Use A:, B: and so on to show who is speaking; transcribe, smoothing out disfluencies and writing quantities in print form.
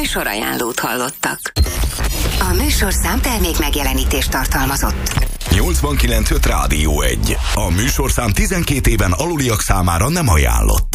A: Műsorajánlót hallottak. A műsorszám termék megjelenítést tartalmazott.
B: 89.5 Rádió 1. A műsorszám 12 éven aluliak számára nem ajánlott.